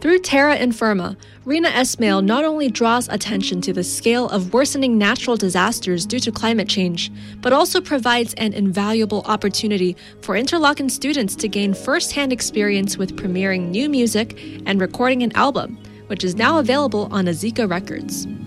Through Terra Infirma, Rina Esmail not only draws attention to the scale of worsening natural disasters due to climate change, but also provides an invaluable opportunity for Interlochen students to gain first-hand experience with premiering new music and recording an album, which is now available on Azika Records.